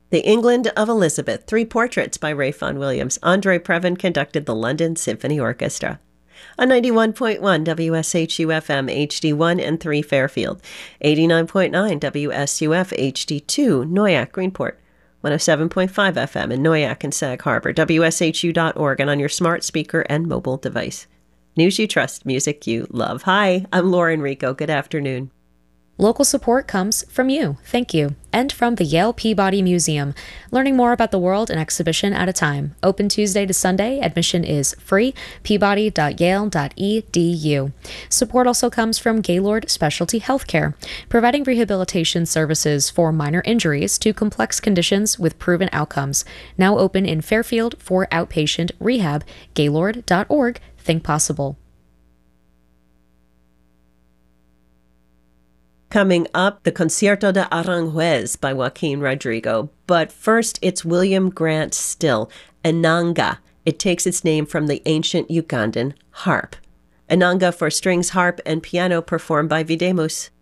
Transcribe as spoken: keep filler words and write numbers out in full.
The England of Elizabeth, Three Portraits by Ray Vaughan Williams. Andre Previn conducted the London Symphony Orchestra. On ninety-one point one W S H U F M H D one and three Fairfield. eighty-nine point nine W S U F H D two Noyak Greenport. one oh seven point five F M in Noyak and Sag Harbor. W S H U dot org and on your smart speaker and mobile device. News you trust, music you love. Hi, I'm Lauren Rico. Good afternoon. Local support comes from you, thank you, and from the Yale Peabody Museum. Learning more about the world an exhibition at a time. Open Tuesday to Sunday. Admission is free. peabody dot yale dot e d u. Support also comes from Gaylord Specialty Healthcare, providing rehabilitation services for minor injuries to complex conditions with proven outcomes. Now open in Fairfield for outpatient rehab. gaylord dot org. Think possible. Coming up, the Concierto de Aranjuez by Joaquin Rodrigo. But first, it's William Grant Still, Inanga. It takes its name from the ancient Ugandan harp. Inanga for strings, harp, and piano performed by Videmus.